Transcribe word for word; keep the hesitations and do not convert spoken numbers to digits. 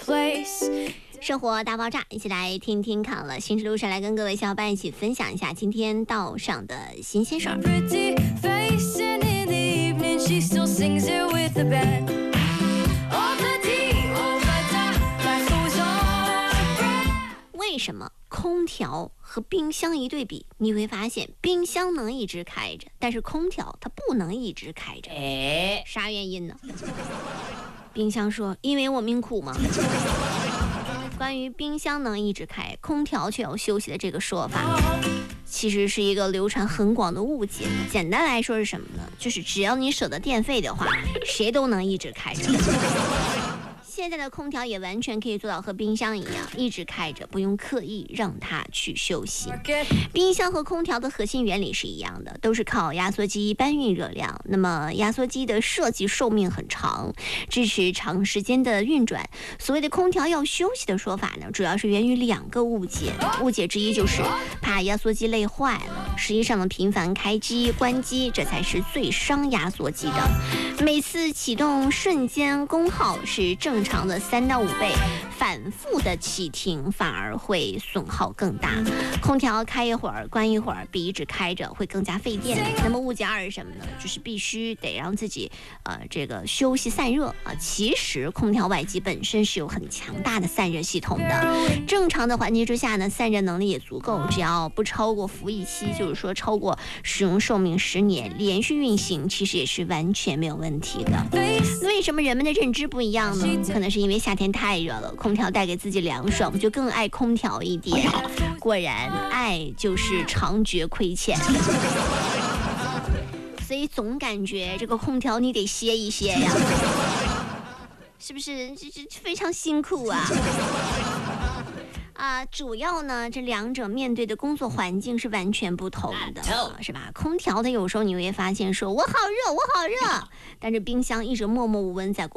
生活大爆炸，一起来听听看了。行驶路上来跟各位小伙伴一起分享一下今天道上的新鲜事儿。为什么空调和冰箱一对比，你会发现冰箱能一直开着，但是空调它不能一直开着？哎，啥原因呢？冰箱说：“因为我命苦嘛。”关于冰箱能一直开，空调却要休息的这个说法，其实是一个流传很广的误解。简单来说是什么呢？就是只要你舍得电费的话，谁都能一直开着。现在的空调也完全可以做到和冰箱一样一直开着，不用刻意让它去休息。冰箱和空调的核心原理是一样的，都是靠压缩机搬运热量。那么压缩机的设计寿命很长，支持长时间的运转。所谓的空调要休息的说法呢，主要是源于两个误解。误解之一就是怕压缩机累坏了，实际上呢，频繁开机关机，这才是最伤压缩机的。每次启动瞬间功耗是正常的三到五倍，反复的启停反而会损耗更大。空调开一会儿关一会儿，比一直开着会更加费电。那么误解二是什么呢？就是必须得让自己呃这个休息散热啊。其实空调外机本身是有很强大的散热系统的，正常的环境之下呢，散热能力也足够，只要不超过服役期，就是说超过使用寿命十年，连续运行其实也是完全没有问题的。为什么人们的认知不一样呢？可能是因为夏天太热了，空调带给自己凉爽，就更爱空调一点。果然，爱就是常觉亏欠。所以总感觉这个空调你得歇一歇呀，是不是？这这非常辛苦啊。啊、呃，主要呢，这两者面对的工作环境是完全不同的，是吧？空调它有时候你会发现说，我好热，我好热，但是冰箱一直默默无闻在